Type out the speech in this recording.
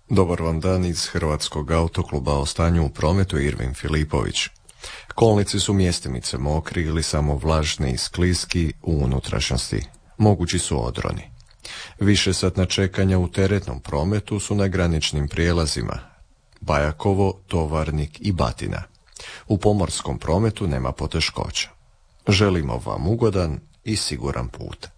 Dobar vam dan iz Hrvatskog autokluba. O stanju u prometu Irvin Filipović. Kolnici su mjestimice mokri ili samo vlažni i skliski u unutrašnjosti. Mogući su odroni. Višesatna čekanja u teretnom prometu su na graničnim prijelazima Bajakovo, Tovarnik i Batina. U pomorskom prometu nema poteškoća. Želimo vam ugodan i siguran put.